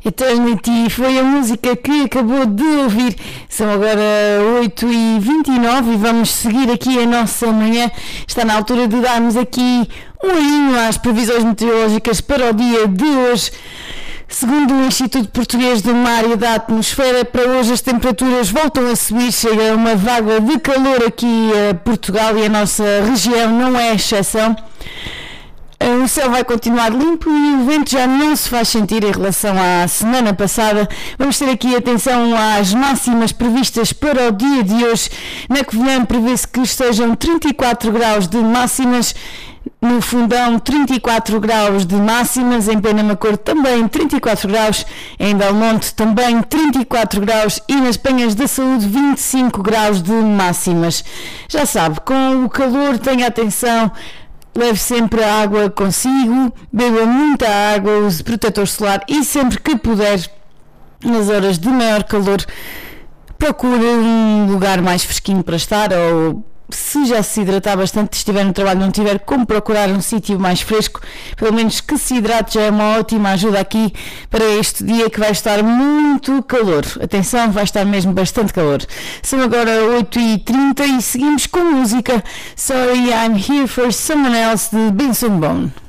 Eternity foi a música que acabou de ouvir. São agora 8h29 e vamos seguir aqui a nossa manhã. Está na altura de darmos aqui um olhinho às previsões meteorológicas para o dia de hoje. Segundo o Instituto Português do Mar e da Atmosfera, para hoje as temperaturas voltam a subir, chega uma vaga de calor aqui a Portugal e a nossa região não é exceção. O céu vai continuar limpo e o vento já não se faz sentir em relação à semana passada. Vamos ter aqui atenção às máximas previstas para o dia de hoje. Na Covilhã prevê-se que estejam 34 graus de máximas, no Fundão 34 graus de máximas, em Penamacor também 34 graus, em Belmonte também 34 graus e nas Penhas da Saúde 25 graus de máximas. Já sabe, com o calor tenha atenção. Leve sempre a água consigo, beba muita água, use protetor solar e sempre que puder, nas horas de maior calor, procure um lugar mais fresquinho para estar ou, se já se hidratar bastante, estiver no trabalho, não tiver como procurar um sítio mais fresco, pelo menos que se hidrate já é uma ótima ajuda aqui para este dia que vai estar muito calor. Atenção, vai estar mesmo bastante calor. São agora 8h30 e seguimos com música. Sorry I'm Here for Someone Else de Benson Boone.